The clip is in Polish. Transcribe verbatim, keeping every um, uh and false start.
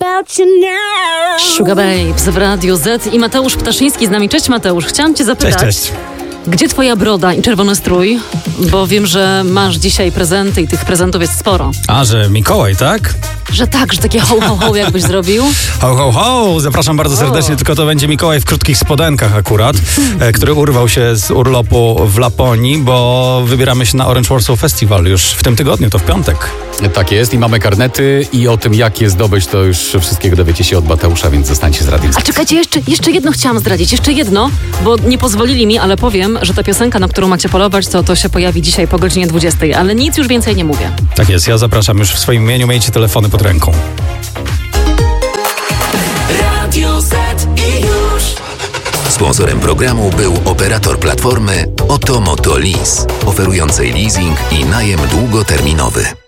about you now. Sugar Babes w Radiu Z i Mateusz Ptaszyński z nami. Cześć Mateusz, chciałam cię zapytać. Cześć, cześć. Gdzie twoja broda i czerwony strój? Bo wiem, że masz dzisiaj prezenty i tych prezentów jest sporo. A, że Mikołaj, tak? Że tak, że takie ho, ho, ho jakbyś zrobił. Ho, ho, ho! Zapraszam bardzo serdecznie, O. tylko to będzie Mikołaj w krótkich spodenkach akurat, e, który urwał się z urlopu w Laponii, bo wybieramy się na Orange Warsaw Festival już w tym tygodniu, to w piątek. Tak jest i mamy karnety i o tym, jak je zdobyć, to już wszystkiego dowiecie się od Mateusza, więc zostańcie z Radiem. A czekajcie, jeszcze, jeszcze jedno chciałam zdradzić, jeszcze jedno, bo nie pozwolili mi, ale powiem, że ta piosenka, na którą macie polować, to, to się pojawi dzisiaj po godzinie dwudziestej, ale nic już więcej nie mówię. Tak jest, ja zapraszam już w swoim imieniu, miejcie telefony pod ręką. Radio Z i już. Sponsorem programu był operator platformy Oto Moto Lease, oferującej leasing i najem długoterminowy.